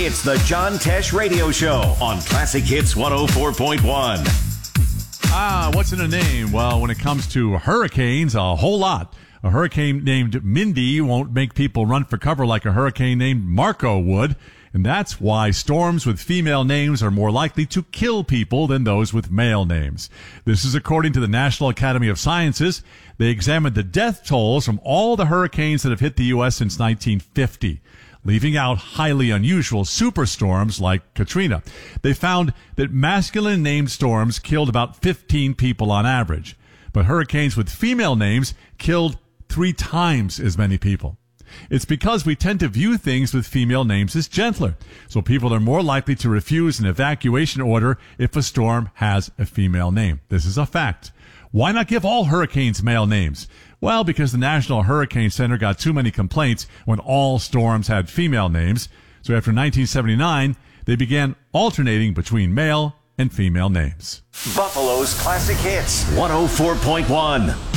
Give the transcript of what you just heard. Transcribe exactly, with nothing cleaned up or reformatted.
It's the John Tesh Radio Show on Classic Hits one oh four point one. Ah, what's in a name? Well, when it comes to hurricanes, a whole lot. A hurricane named Mindy won't make people run for cover like a hurricane named Marco would. And that's why storms with female names are more likely to kill people than those with male names. This is according to the National Academy of Sciences. They examined the death tolls from all the hurricanes that have hit the U S since nineteen fifty, leaving out highly unusual superstorms like Katrina. They found that masculine named storms killed about fifteen people on average, but hurricanes with female names killed three times as many people. It's because we tend to view things with female names as gentler, so people are more likely to refuse an evacuation order if a storm has a female name. This is a fact. Why not give all hurricanes male names? Well, because the National Hurricane Center got too many complaints when all storms had female names, so after nineteen seventy-nine, they began alternating between male and female names. Buffalo's Classic Hits one oh four point one.